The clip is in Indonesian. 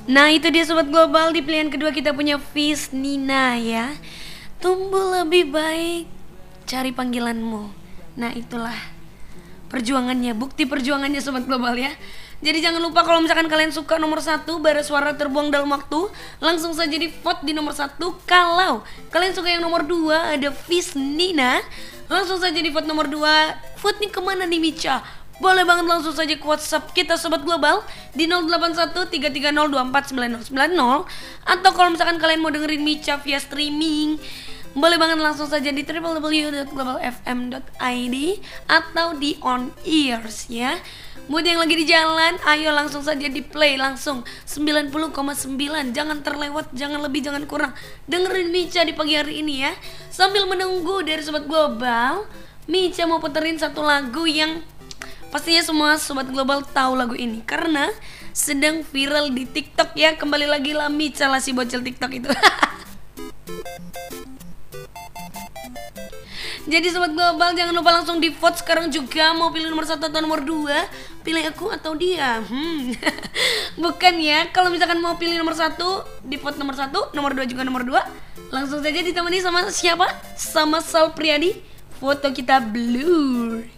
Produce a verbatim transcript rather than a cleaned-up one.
Nah itu dia Sobat Global, di pilihan kedua kita punya Fis Nina ya. Tumbuh lebih baik, cari panggilanmu. Nah itulah perjuangannya, bukti perjuangannya Sobat Global ya. Jadi jangan lupa kalau misalkan kalian suka nomor satu, bara suara terbuang dalam waktu, langsung saja di vote di nomor satu. Kalau kalian suka yang nomor dua, ada Fis Nina, langsung saja di vote nomor dua. Vote nih kemana nih Mica? Boleh banget langsung saja ke WhatsApp kita Sobat Global di nol delapan satu tiga tiga nol dua empat sembilan nol sembilan nol. Atau kalau misalkan kalian mau dengerin Mica via streaming, boleh banget langsung saja di w w w dot global f m dot i d atau di On Ears ya. Buat yang lagi di jalan, ayo langsung saja di play langsung sembilan puluh koma sembilan. Jangan terlewat, jangan lebih, jangan kurang. Dengerin Mica di pagi hari ini ya. Sambil menunggu dari Sobat Global, Mica mau puterin satu lagu yang pastinya semua Sobat Global tahu lagu ini karena sedang viral di TikTok ya. Kembali lagi lah Mica lah si bocil TikTok itu. Jadi Sobat Global jangan lupa langsung di vote sekarang juga. Mau pilih nomor satu atau nomor dua? Pilih aku atau dia? Hmm. Bukan ya. Kalau misalkan mau pilih nomor satu, di vote nomor satu, nomor dua juga nomor dua. Langsung saja ditemani sama siapa? Sama Sal Priadi. Foto kita blur.